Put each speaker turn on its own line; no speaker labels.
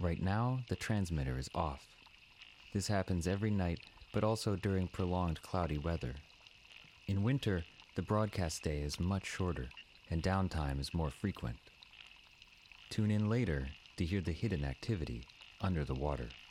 Right now, the transmitter is off. This happens every night, but also during prolonged cloudy weather. In winter, the broadcast day is much shorter, and downtime is more frequent. Tune in later to hear the hidden activity under the water.